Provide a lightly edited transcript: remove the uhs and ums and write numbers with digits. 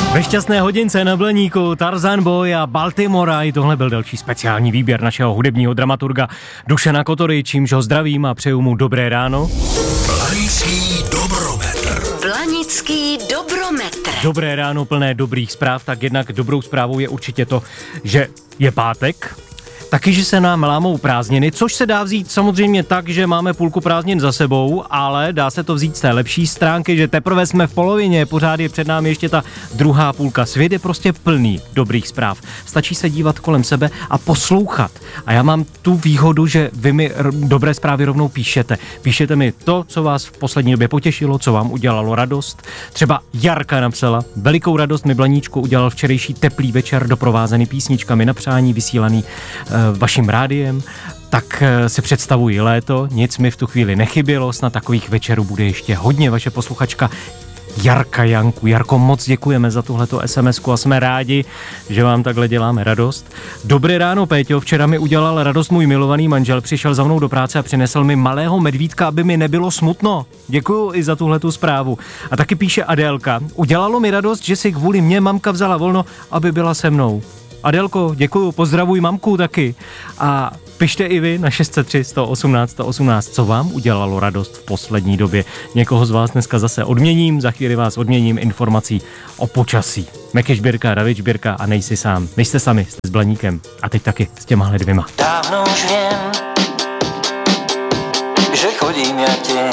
Ve šťastné hodince na Blaníku Tarzan Boy a Baltimora. I tohle byl další speciální výběr našeho hudebního dramaturga Dušana Kotory, čímž ho zdravím a přeju mu dobré ráno. Blanický dobrometr. Blanický dobrometr. Dobré ráno plné dobrých zpráv, tak jednak dobrou zprávou je určitě to, že je pátek. Taky, že se nám lámou prázdniny, což se dá vzít samozřejmě tak, že máme půlku prázdnin za sebou, ale dá se to vzít z té lepší stránky, že teprve jsme v polovině, pořád je před námi ještě ta druhá půlka. Svět je prostě plný dobrých zpráv. Stačí se dívat kolem sebe a poslouchat. A já mám tu výhodu, že vy mi dobré zprávy rovnou píšete. Píšete mi to, co vás v poslední době potěšilo, co vám udělalo radost. Třeba Jarka napsala: velikou radost mi Blaníčku udělal včerejší teplý večer doprovázený písničkami na přání, vysílaný vaším rádiem. Tak si představuji léto, nic mi v tu chvíli nechybělo, snad takových večerů bude ještě hodně. Vaše posluchačka Jarka Janku. Jarko, moc děkujeme za tuhleto SMS-ku a jsme rádi, že vám takhle děláme radost. Dobré ráno, Péťo, včera mi udělal radost můj milovaný manžel, přišel za mnou do práce a přinesl mi malého medvídka, aby mi nebylo smutno. Děkuju i za tuhletu zprávu. A taky píše Adélka: udělalo mi radost, že si kvůli mě mamka vzala volno, aby byla se mnou. Adélko, děkuju, pozdravuj mamku taky. A pište i vy na 603 118 118, co vám udělalo radost v poslední době. Někoho z vás dneska zase odměním, za chvíli vás odměním informací o počasí. Mekeš Šbírka, David Šbírka a nejsi sám. Nejste sami, jste s Blaníkem. A teď taky s těmahle dvěma. Dávno už vím, že chodím já tě